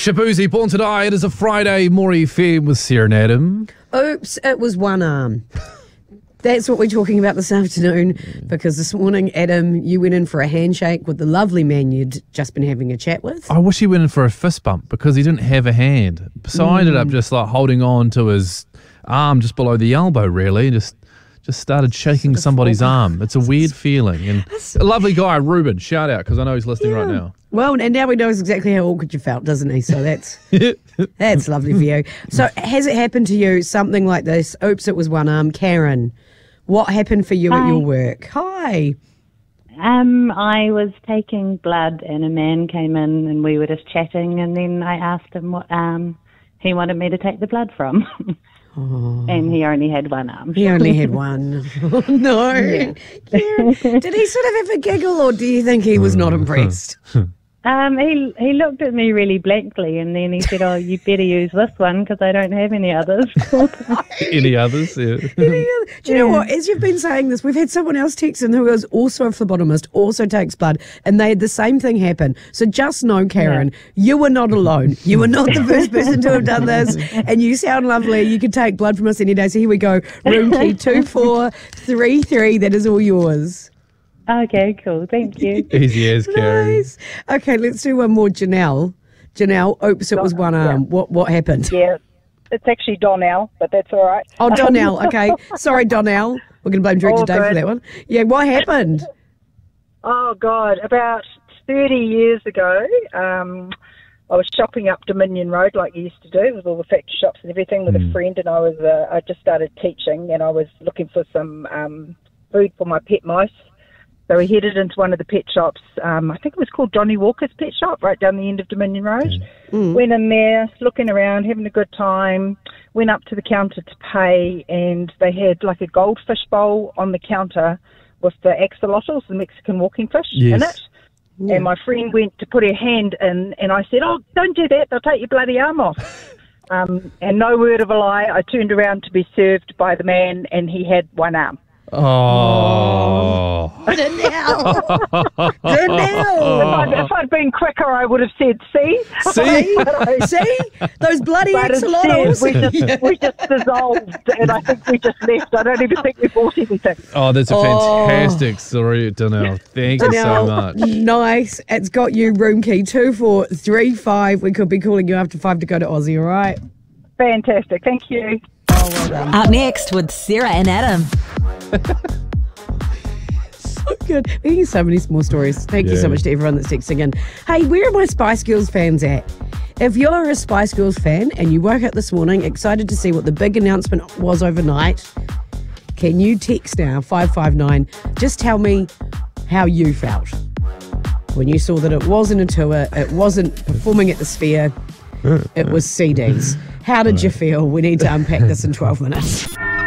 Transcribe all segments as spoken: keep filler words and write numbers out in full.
Shabuzi, born to die. It is a Friday. Maury Fame with Sarah and Adam. Oops, it was one arm. That's what we're talking about this afternoon, because this morning, Adam, you went in for a handshake with the lovely man you'd just been having a chat with. I wish he went in for a fist bump because he didn't have a hand. So mm. I ended up just like holding on to his arm just below the elbow, really, and just just started shaking somebody's arm. It's a weird feeling. And a lovely guy, Ruben, shout out, because I know he's listening yeah. right now. Well, and now he knows exactly how awkward you felt, doesn't he? So that's that's lovely for you. So has it happened to you, something like this? Oops, it was one arm. Karen, what happened for you Hi. at your work? Hi. Um, I was taking blood and a man came in and we were just chatting, and then I asked him what um he wanted me to take the blood from. Oh. And he only had one arm. He only had one. Oh, no. Yeah. Yeah. Did he sort of have a giggle, or do you think he was not impressed? Um, he he looked at me really blankly, and then he said, "Oh, you better use this one because I don't have any others." Any others? Yeah. Any other? Do you know what? As you've been saying this, we've had someone else text in who was also a phlebotomist, also takes blood, and they had the same thing happen. So just know, Karen, yeah. you were not alone. You were not the first person to have done this, and you sound lovely. You can take blood from us any day. So here we go. Room key two four three three. That is all yours. Okay, cool. Thank you. Easy as, Karen. Nice. Okay, let's do one more. Janelle. Janelle, oops, it was one arm. Yeah. What what happened? Yeah, it's actually Donnell, but that's all right. Oh, Donnell. Okay. Sorry, Donnell. We're going to blame Director Dave for that one. Yeah, what happened? Oh, God. About thirty years ago, um, I was shopping up Dominion Road like you used to do with all the factory shops and everything with mm. a friend, and I was uh, I just started teaching, and I was looking for some um, food for my pet mice. So we headed into one of the pet shops. Um, I think it was called Johnny Walker's Pet Shop, right down the end of Dominion Road. Mm. Went in there, looking around, having a good time. Went up to the counter to pay, and they had like a goldfish bowl on the counter with the axolotls, the Mexican walking fish, yes. in it. Yeah. And my friend went to put her hand in, and I said, "Oh, don't do that. They'll take your bloody arm off." um, and no word of a lie, I turned around to be served by the man, and he had one arm. Oh. Janelle. Janelle. If I'd, if I'd been quicker, I would have said, see? See? See? Those bloody axolotls. We just, yeah. we just dissolved, and I think we just left. I don't even think we bought anything. Oh, that's a oh. fantastic story, Janelle. Thank you so much. Nice. It's got you room key two four three five. We could be calling you after five to go to Aussie, all right? Fantastic. Thank you. Oh, well done. Up next with Sarah and Adam. So good. We're getting so many small stories. Thank yeah. you so much to everyone that's texting in. Hey, where are my Spice Girls fans at? If you're a Spice Girls fan and you woke up this morning excited to see what the big announcement was overnight, can you text now, five five nine, just tell me how you felt when you saw that it wasn't a tour, it wasn't performing at the Sphere, it was C Ds. How did you feel? We need to unpack this in twelve minutes.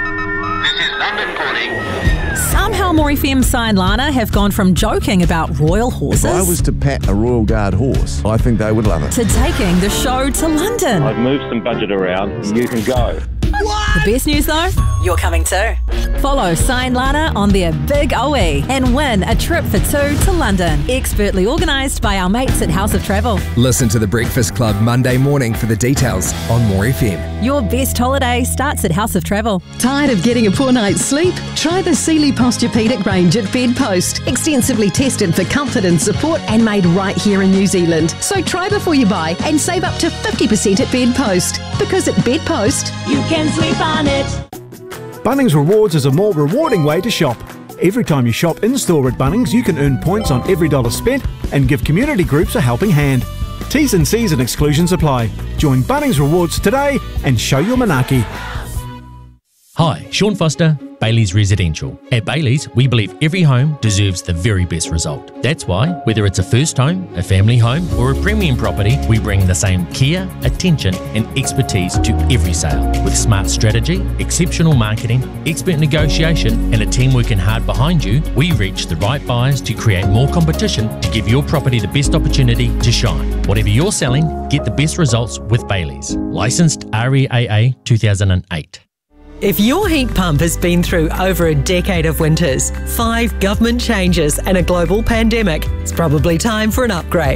Somehow Maury F M Si and Lana have gone from joking about royal horses If I was to pat a Royal Guard horse, I think they would love it. to taking the show to London. I've moved some budget around and you can go. The best news though, you're coming too. Follow Si and Lana on their Big O E and win a trip for two to London. Expertly organised by our mates at House of Travel. Listen to The Breakfast Club Monday morning for the details on Maury F M. Your best holiday starts at House of Travel. Tired of getting a poor night's sleep? Try the Sealy Posturepedic range at Bedpost. Extensively tested for comfort and support and made right here in New Zealand. So try before you buy and save up to fifty percent at Bedpost. Because at Bedpost, you can sleep on it. Bunnings Rewards is a more rewarding way to shop. Every time you shop in-store at Bunnings, you can earn points on every dollar spent and give community groups a helping hand. T's and C's and exclusions apply. Join Bunnings Rewards today and show your manaki. Hi, Sean Foster, Bailey's Residential. At Bailey's, we believe every home deserves the very best result. That's why, whether it's a first home, a family home, or a premium property, we bring the same care, attention, and expertise to every sale. With smart strategy, exceptional marketing, expert negotiation, and a team working hard behind you, we reach the right buyers to create more competition to give your property the best opportunity to shine. Whatever you're selling, get the best results with Bailey's. Licensed R E A A two thousand eight. If your heat pump has been through over a decade of winters, five government changes and a global pandemic, it's probably time for an upgrade.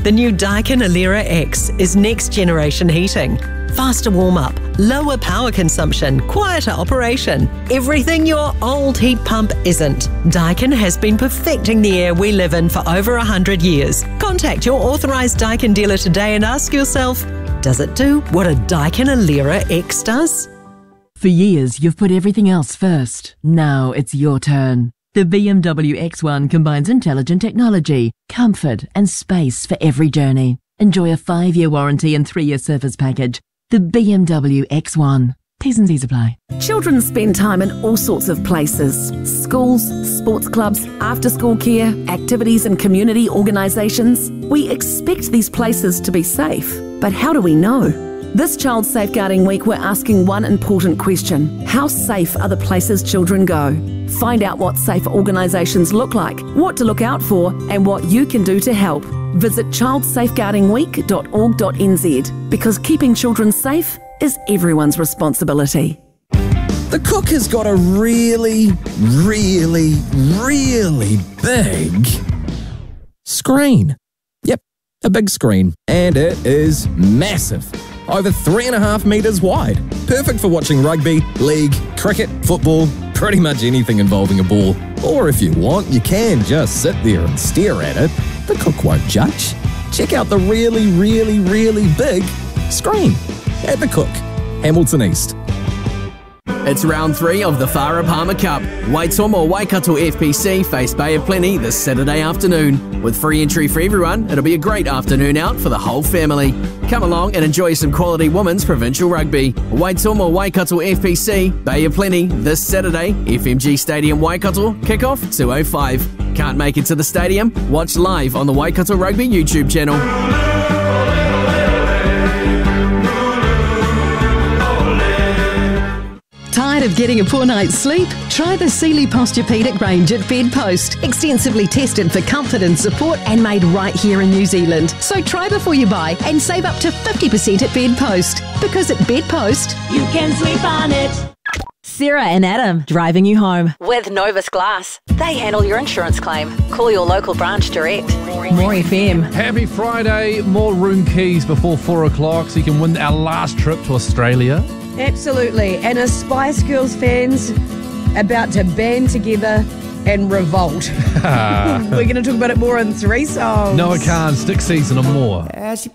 The new Daikin Alera X is next generation heating. Faster warm-up, lower power consumption, quieter operation. Everything your old heat pump isn't. Daikin has been perfecting the air we live in for over one hundred years. Contact your authorised Daikin dealer today and ask yourself, does it do what a Daikin Alera X does? For years, you've put everything else first. Now it's your turn. The B M W X one combines intelligent technology, comfort and space for every journey. Enjoy a five-year warranty and three-year service package. The B M W X one. T's and C's apply. Children spend time in all sorts of places. Schools, sports clubs, after-school care, activities and community organisations. We expect these places to be safe. But how do we know? This Child Safeguarding Week, we're asking one important question. How safe are the places children go? Find out what safe organisations look like, what to look out for, and what you can do to help. Visit child safeguarding week dot org dot n z because keeping children safe is everyone's responsibility. The Cook has got a really, really, really big screen. Yep, a big screen. And it is massive. Over three and a half metres wide. Perfect for watching rugby, league, cricket, football, pretty much anything involving a ball. Or if you want, you can just sit there and stare at it. The Cook won't judge. Check out the really, really, really big screen at The Cook, Hamilton East. It's round three of the Farah Palmer Cup. Waitomo Waikato F P C face Bay of Plenty this Saturday afternoon. With free entry for everyone, it'll be a great afternoon out for the whole family. Come along and enjoy some quality women's provincial rugby. Waitomo Waikato F P C, Bay of Plenty, this Saturday, F M G Stadium Waikato, kick-off two oh five. Can't make it to the stadium? Watch live on the Waikato Rugby YouTube channel. Tired of getting a poor night's sleep? Try the Sealy Posturepedic range at Bedpost. Extensively tested for comfort and support and made right here in New Zealand. So try before you buy and save up to fifty percent at Bedpost. Because at Bedpost, you can sleep on it. Sarah and Adam driving you home with Novus Glass. They handle your insurance claim. Call your local branch direct. More F M. Happy Friday. More room keys before four o'clock so you can win our last trip to Australia. Absolutely. And as Spice Girls fans about to band together and revolt. We're going to talk about it more in three songs. No, I can't. Stick season or more. As she